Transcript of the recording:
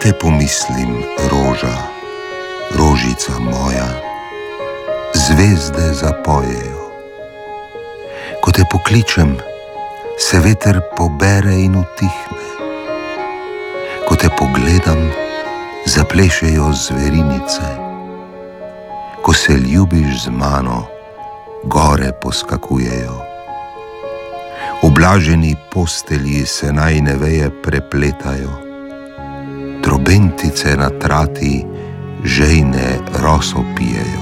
te pomislim, roža, rožica moja, zvezde zapojejo. Ko te pokličem, se veter pobere in utihne. Ko te pogledam, zaplešejo zverinice. Ko se ljubiš z mano, gore poskakujejo. V blaženi postelji se najine veje prepletajo. Trobentice na trati žejne roso pijejo.